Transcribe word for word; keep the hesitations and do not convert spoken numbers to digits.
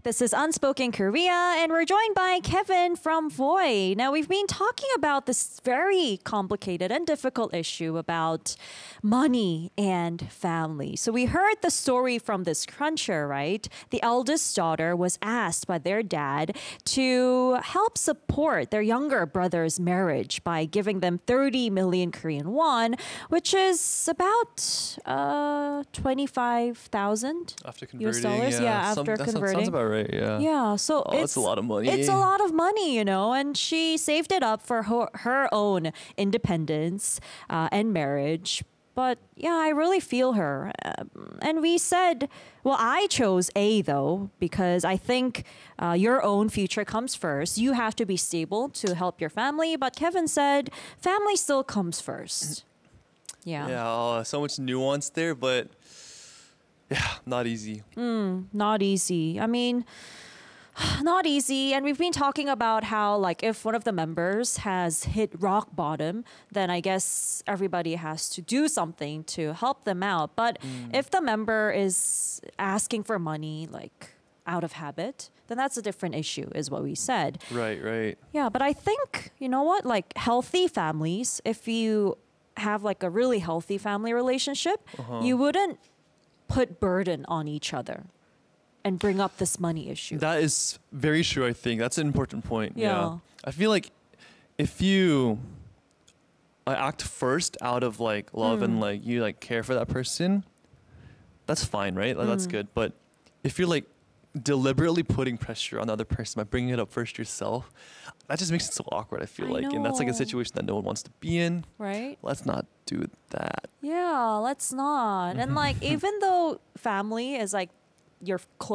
This is Unspoken Korea, and we're joined by Kevin from Voy. Now, we've been talking about this very complicated and difficult issue about money and family. So we heard the story from this cruncher, right? The eldest daughter was asked by their dad to help support their younger brother's marriage by giving them thirty million Korean won, which is about uh, twenty-five thousand After U S converting, dollars. yeah, Yeah, Some- after that sounds- converting. Sounds about right. Yeah. Yeah, so Oh, it's that's a lot of money. It's a lot of money, you know, and she saved it up for her, her own independence uh, and marriage. But yeah, I really feel her. Um, and we said, well, I chose A though, because I think uh, your own future comes first. You have to be stable to help your family. But Kevin said, family still comes first. Yeah. Yeah. Oh, so much nuance there, but yeah, not easy. Not easy. I mean, not easy. And we've been talking about how, like, if one of the members has hit rock bottom, then I guess everybody has to do something to help them out. But if the member is asking for money, like, out of habit, then that's a different issue, is what we said. Right. Right. Yeah, but I think, you know what, like, healthy families, if you have, like, a really healthy family relationship, Uh-huh. you wouldn't put burden on each other and bring up this money issue. That is very true. I think that's an important point. Yeah. Yeah. I feel like if you uh, act first out of like love Mm. and like you like care for that person, that's fine, right? Like, That's Mm. good. But if you're like deliberately putting pressure on the other person by bringing it up first yourself, that just makes it so awkward. I feel I like, and that's like a know. situation that no one wants to be in. Right? Let's not do that. Yeah, let's not. And like, even though family is like your close